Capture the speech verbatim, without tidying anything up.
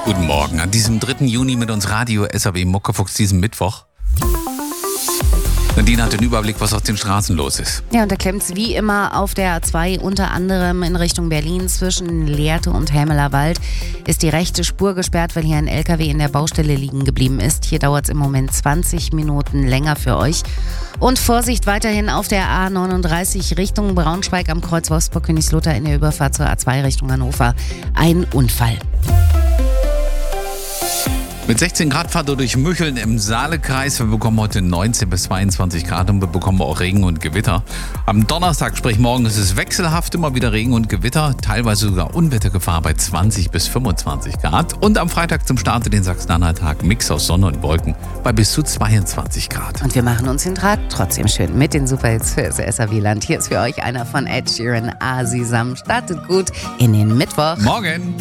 Guten Morgen an diesem dritten Juni mit uns Radio S A W Muckefuchs diesen Mittwoch. Nadine hat den Überblick, was auf den Straßen los ist. Ja, und da klemmt es wie immer auf der A zwei, unter anderem in Richtung Berlin zwischen Lehrte und Helmeler Wald. Ist die rechte Spur gesperrt, weil hier ein L K W in der Baustelle liegen geblieben ist. Hier dauert es im Moment zwanzig Minuten länger für euch. Und Vorsicht weiterhin auf der A neununddreißig Richtung Braunschweig am Kreuz Wolfsburg-Königslutter in der Überfahrt zur A zwei Richtung Hannover. Ein Unfall. Mit sechzehn Grad fahrt ihr durch Mücheln im Saalekreis. Wir bekommen heute neunzehn bis zweiundzwanzig Grad und wir bekommen auch Regen und Gewitter. Am Donnerstag, sprich morgen, ist es wechselhaft, immer wieder Regen und Gewitter. Teilweise sogar Unwettergefahr bei zwanzig bis fünfundzwanzig Grad. Und am Freitag zum Start in den Sachsen-Anhalt-Tag Mix aus Sonne und Wolken bei bis zu zweiundzwanzig Grad. Und wir machen uns den Tag trotzdem schön mit den Superhits für das S A W-Land. Hier ist für euch einer von Ed Sheeran, Asisam. Startet gut in den Mittwoch. Morgen!